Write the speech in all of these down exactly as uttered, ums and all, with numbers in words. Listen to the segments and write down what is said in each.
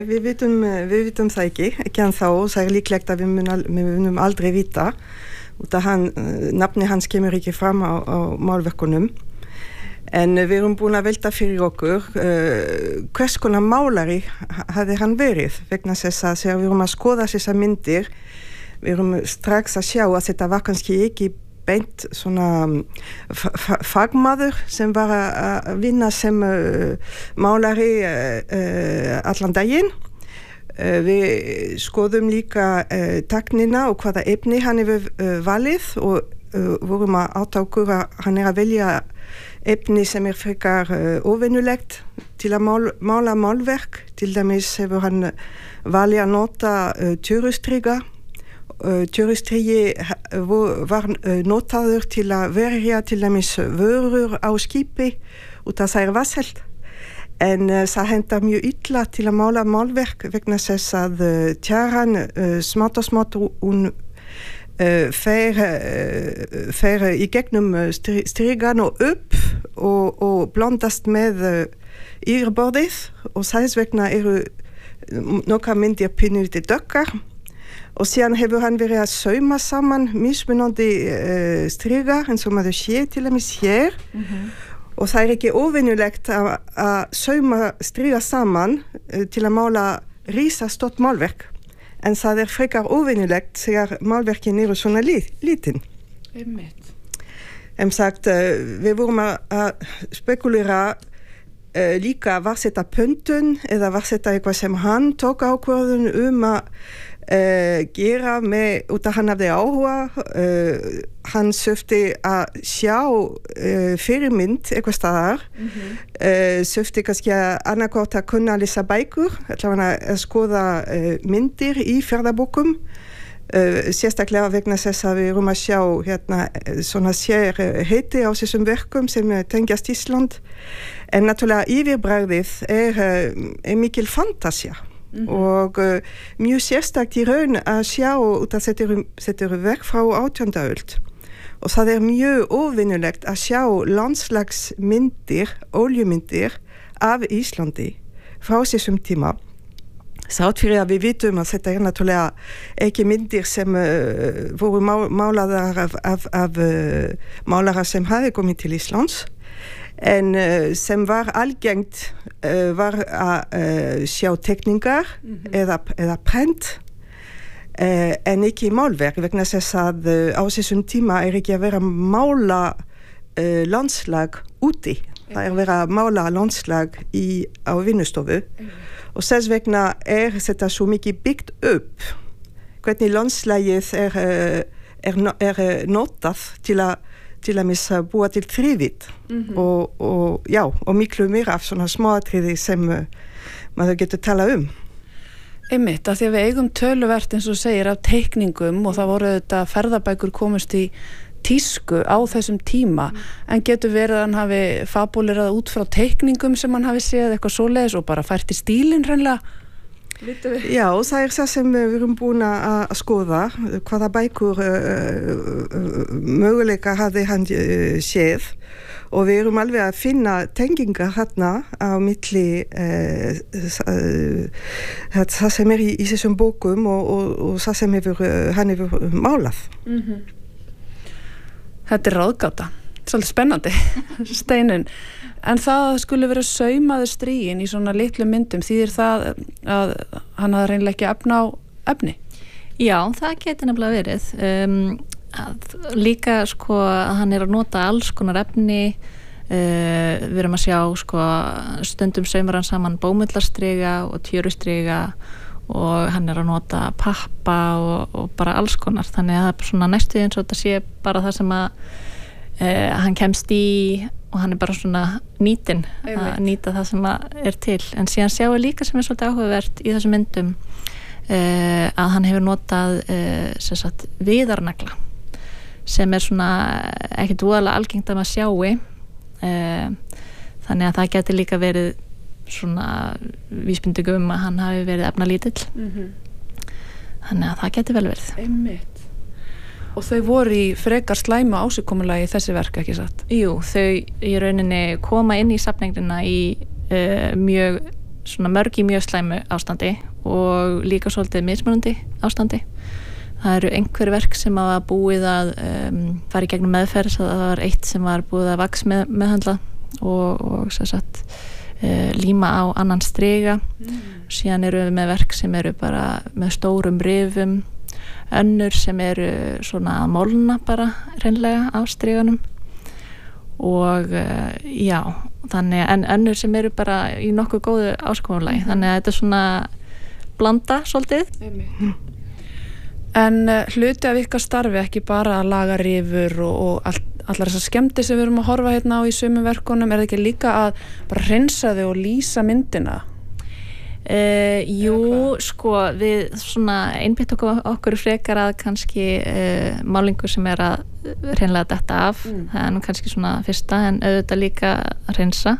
Við vitum, við vitum það ekki, ekki ennþá, og það er líklegt að við munum, við munum aldrei vita, út af hann, nafni hans kemur ekki fram á, á málverkunum. En við erum búin að velta fyrir okkur uh, hvers konar málari hafði hann verið, vegna þess að þegar við erum að skoða þessar myndir, við erum strax að sjá að þetta var kannski ekki beint svona fagmaður sem var að vinna sem uh, málari uh, uh, allan daginn. Uh, við skoðum líka uh, teknina og hvaða efni hann hefur uh, valið og uh, vorum að átta okkur að hann er að velja efni sem er frekar uh, óvenjulegt til að mál, mála málverk. Til dæmis hefur hann valið að nota uh, tjörustriga. Uh, Tjörustrigi var uh, notaður til að verja til dæmis vörur á skipi út af það er vasselt. En uh, það hentar mjög illa til að mála málverk vegna þess að uh, tjaran uh, smátt og smátt hún uh, fer, uh, fer í gegnum strigan og upp og, og blandast með uh, yfirborðið og þess vegna eru nokkra myndir pínulítið dökkar. Og síðan hefur hann verið að sauma saman mismunandi uh, strigar eins og maður sér til dæmis hér. Mm-hmm. Og það er ekki óvenjulegt að, að sauma strigar saman uh, til að mála risastórt málverk. En það er frekar óvenjulegt þegar málverkin eru svona li, lítinn. Einmitt. En sagt, uh, við vorum að, að spekulera uh, líka var þetta pöntun eða var þetta eitthvað sem hann tók ákvörðun um að Uh, gera með, út af hann hafði áhuga, uh, hann söfti að sjá uh, fyrirmynd eitthvað staðar, mm-hmm. uh, söfti kannski að annarkort að kunna lesa bækur, allavega að skoða uh, myndir í ferðabókum, uh, sérstaklega vegna þess að við erum að sjá hérna svona sér heiti á þessum verkum sem tengjast Ísland, en náttúrulega yfirbragðið er, uh, er mikil fantasía. Mm-hmm. Og uh, mjög sérstakt í raun að sjá út að þetta eru, þetta eru verk frá átjándu öld og það er mjög óvinnulegt að sjá landslagsmyndir, oljumyndir af Íslandi frá þessum tíma. Þrátt fyrir að við vitum að þetta er náttúrulega ekki myndir sem uh, voru málaðar af, af, af uh, málara sem hafi komið til Íslands. En uh, sem var algengt uh, var að uh, sjá tekningar mm-hmm. eða, eða prent uh, en ekki málverk vegna þess að uh, á þessum tíma er ekki að vera mála uh, landslag úti. Mm. Það er að vera mála landslag í, á vinnustofu mm. og þess vegna er þetta svo mikið byggt upp hvernig landslagið er, uh, er, er notað til að til að missa búa til þrifit mm-hmm. og, og, já, og miklu meira af svona smáatriði sem uh, maður getur tala um. Einmitt, að því að við eigum töluvert eins og segir af teikningum og það voru þetta ferðabækur komist í tísku á þessum tíma mm. en getur verið að hann hafi fabúlerað út frá teikningum sem hann hafi séð eitthvað svoleiðis og bara fært í stílinn hreinlega. Já, það er það sem við erum búin að skoða, hvaða bækur uh, uh, möguleika hafði hann uh, séð og við erum alveg að finna tengingar hérna á milli uh, uh, það sem er í, í þessum bókum og, og, og það sem hefur, uh, hann hefur málað. Mm-hmm. Þetta er ráðgáta, svolítið spennandi, Steinun. En það skulle vera saumaður strígin í svona litlu myndum, þýðir það að hann hafði reynilega ekki efna á efni? Já, það geti nefnilega verið. Um, að líka sko að hann er að nota alls konar efni, uh, við erum að sjá sko stundum saumar hann saman bómullarstriga og tjörustriga og hann er að nota pappa og, og bara alls konar. Þannig að það er svona næstu eins og þetta sé bara það sem að uh, hann kemst í og hann er bara svona nýtin að nýta það sem er til en síðan sjáum við líka sem er svolítið áhugavert í þessum myndum uh, að hann hefur notað uh, sem sagt viðarnagla sem er svona ekkert voðalega algengt að maður sjái uh, þannig að það geti líka verið svona vísbendingu um að hann hafi verið efnalítill mm-hmm. þannig að það geti vel verið. Einmitt. Og þau voru í frekar slæmu ásigkomulagi í þessi verk, ekki satt? Jú, þau í rauninni koma inn í safningina í uh, mjög svona mörg í mjög slæmu ástandi og líka svolítið mismunandi ástandi. Það eru einhver verk sem hafa búið að um, fara í gegnum meðferð, það var eitt sem var búið að vaks með, meðhandla og, og sem sagt uh, líma á annan striga. Mm. Síðan eru við með verk sem eru bara með stórum rifum, önnur sem eru svona að molna bara reynlega á striganum og uh, já, þannig en önnur sem eru bara í nokkuð góðu áskoðulagi, mm. þannig að þetta er svona blanda svolítið. Mm. En uh, hluti af ykkar starfi ekki bara að laga rifur og, og all, allar þessar skemmtir sem við erum að horfa hérna á í sumum verkunum, er það ekki líka að bara hreinsa þau og lýsa myndina? Uh, jú, sko við svona einbytt okkur, okkur frekar að kannski uh, málingu sem er að hreinlega detta af, mm. það er nú kannski svona fyrsta en auðvitað líka að hreinsa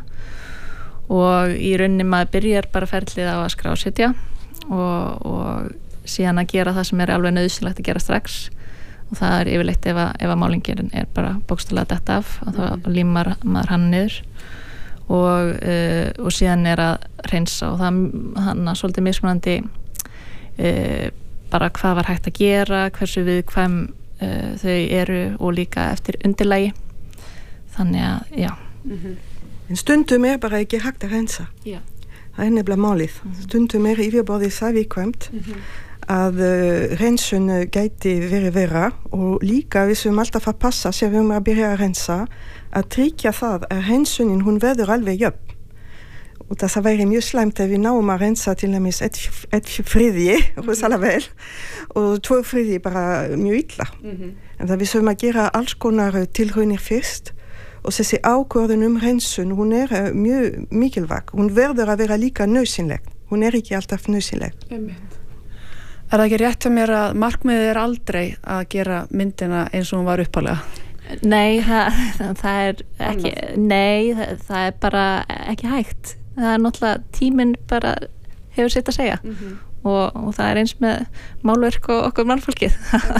og í rauninni maður byrjar bara ferlið á að skrásetja og, og síðan að gera það sem er alveg nauðsynlegt að gera strax og það er yfirleitt ef að, ef að málingin er bara bókstaflega detta af og þá mm. límar maður hann niður og, uh, og síðan er að hreinsa og það hann að svolítið mismunandi uh, bara hvað var hægt að gera, hversu viðkvæm uh, þau eru og líka eftir undirlagi þannig að, já mm-hmm. En stundum er bara ekki hægt að hreinsa Já. Það er nefnilega málið mm-hmm. Stundum er yfirborðið það viðkvæmt mm-hmm. að uh, hreinsun gæti verið vera og líka við sem alltaf að passa sem við erum að byrja að hreinsa að tryggja það að hreinsunin hún verður alveg jöfn og það væri mjög slæmt ef við náum að hreinsa til dæmis ett et friði rosalega vel og tvo friði bara mjög illa mm-hmm. en það við sem að gera alls konar tilraunir fyrst og þessi ákvörðun um hreinsun hún er mjög mikilvæg hún verður að vera líka nauðsynleg hún er ekki alltaf nauðsynleg Einmitt. Er það ekki rétt fyrir mér að markmiðið er aldrei að gera myndina eins og hún var uppalega? Nei, það, það er ekki, nei, það, það er bara ekki hægt. Það er náttúrulega tíminn bara hefur sitt að segja mm-hmm. og, og það er eins með málverk og okkur mannfólkið.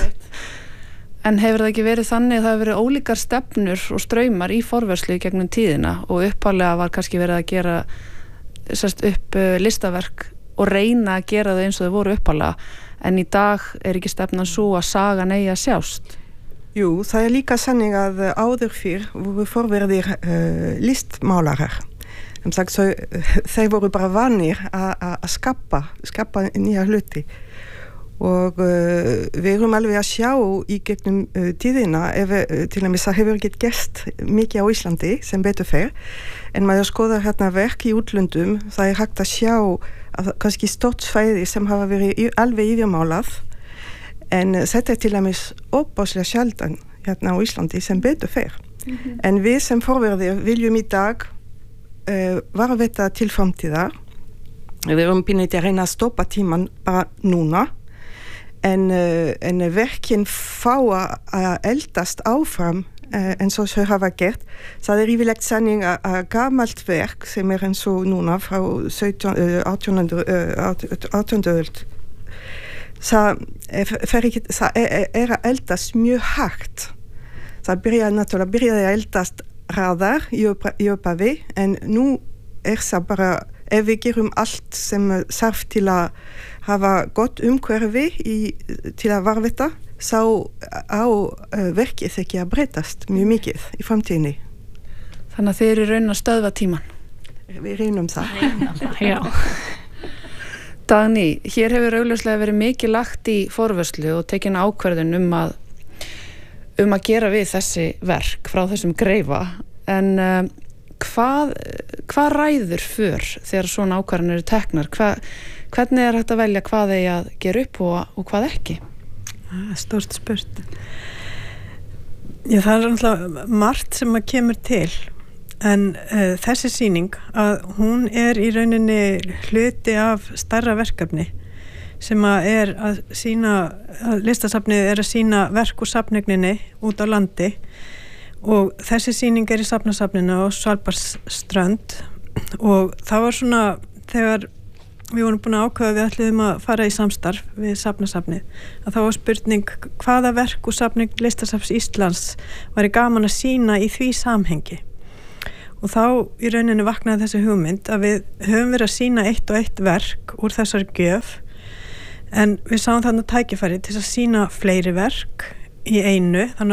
En hefur það ekki verið þannig að það hefur verið ólíkar stefnur og straumar í forvörslu gegnum tíðina og uppalega var kannski verið að gera sérst upp listaverk og reyna að gera þau eins og þau voru uppalega en í dag er ekki stefnan svo að sagan eigi að sjást? Jú, það er líka sannig að áður fyrr voru forverðir uh, listmálarar. Um sagt, så, þeir voru bara vanir að skapa, skapa nýja hluti. Og uh, við erum alveg að sjá í gegnum uh, tíðina, ef, uh, til dæmis það hefur ekki gerst mikið á Íslandi sem betur fer, en maður skoðar hérna verk í útlöndum, það er hægt að sjá að kannski stort svæði sem hafa verið alveg yfirmálað, en þetta er til dæmis opaslega sjaldan hérna á Íslandi sem betur fer. Mm-hmm. En við sem forverðir viljum í dag uh, varðveita til framtíðar. Við erum pínlítið að reyna að stoppa tíman bara núna, en, uh, en verkin fá að eldast áfram uh, eins og þau hafa gert. Það er yfirlegt sannig að gamalt verk sem er eins og núna frá átjándu öld það er, það er, er að eldast mjög hægt. Það byrjaði náttúrulega byrjaði að eldast hraðar í upphafi, en nú er það bara, ef við gerum allt sem þarf til að hafa gott umhverfi í, til að varðveita, þá á uh, verkið ekki að breytast mjög mikið í framtíðinni. Þannig að þeir eru raun að stöðva tíman? Við reynum það. Já. Dagný, hér hefur augljóslega verið mikið lagt í forvörslu og tekin ákvörðun um að um að gera við þessi verk frá þessum greifa, en uh, hvað, hvað ræður för þegar svona ákvörðunir eru teknar? Hva, hvernig er hægt að velja hvað eigi að gera upp og, og hvað ekki? Ah, stórt spurt. Já, það er náttúrulega margt sem að kemur til, en uh, þessi sýning að hún er í rauninni hluti af stærra verkefni sem að er að sína, að listasafnið er að sína verk úr safnegninni út á landi, og þessi sýning er í safnasafninu á Svalbardsströnd, og það var svona þegar við vorum búin að ákveða við ætluðum að fara í samstarf við safnasafnið, að það var spurning hvaða verk úr safning Listasafns Íslands væri gaman að sína í því samhengi. og þá í rauninni vaknaði þessi hugmynd að við höfum verið að sýna eitt og eitt verk úr þessari gjöf en við sáum þarna tækifæri til að sýna fleiri verk í einu, þannig